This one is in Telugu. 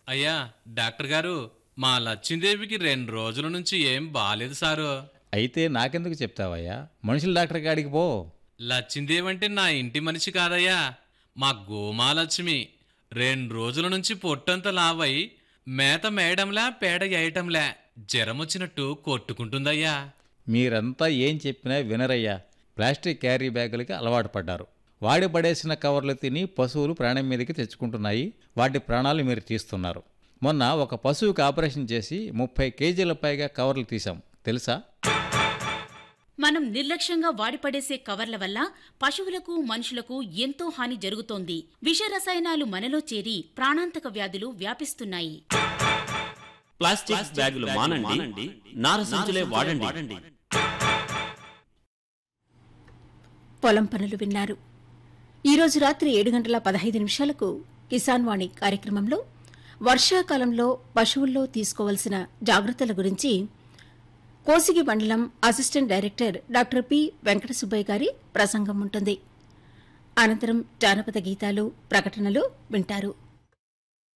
అయ్యా డాక్టర్ గారు, మా లచ్చిందేవికి 2 రోజుల నుంచి ఏం బాలేదు సారు. అయితే నాకెందుకు చెప్తావయ్యా? మనుషుల డాక్టర్ కాడికి పో. లచ్చిందేవి అంటే నా ఇంటి మనిషి కాదయ్యా, మా గోమాలక్ష్మి. 2 రోజుల నుంచి పొట్టంతా లావై మేత మేయడంలా పేడ వేయటంలా జ్వరమొచ్చినట్టు కొట్టుకుంటుందయ్యా. మీరంతా ఏం చెప్పినా వినరయ్యా. ప్లాస్టిక్ క్యారీ బ్యాగులకి అలవాటు పడ్డారు. వాడి పడేసిన కవర్లు తిని పశువులు ప్రాణం మీదకి తెచ్చుకుంటున్నాయి. వాటి ప్రాణాలు మీరు తీస్తున్నారు. మొన్న ఒక పశువుకి ఆపరేషన్ చేసి 30 కేజీల పైగా కవర్లు తీసాం, తెలుసా? మనం నిర్లక్ష్యంగా వాడిపడేసే కవర్ల వల్ల పశువులకు మనుషులకు ఎంతో హాని జరుగుతోంది. విష రసాయనాలు మనలో చేరి ప్రాణాంతక వ్యాధులు వ్యాపిస్తున్నాయి. ప్లాస్టిక్ బ్యాగులు మానండి, నార సంచులే వాడండి. పొలం పనులు విన్నారు. ఈరోజు రాత్రి 7:15 కిసాన్ వాణి కార్యక్రమంలో వర్షాకాలంలో పశువుల్లో తీసుకోవాల్సిన జాగ్రత్తల గురించి కోసిగి మండలం assistant director doctor P Venkata Subbaiah గారి ప్రసంగం ఉంటుంది. అనంతరం జానపద గీతాలు, ప్రకటనలు వింటారు.